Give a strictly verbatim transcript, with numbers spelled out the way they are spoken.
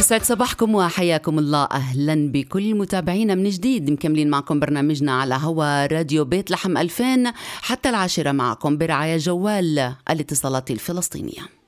يسعد صباحكم وحياكم الله. أهلا بكل متابعينا من جديد، مكملين معكم برنامجنا على هوا راديو بيت لحم ألفين حتى العاشرة، معكم برعاية جوال الاتصالات الفلسطينية.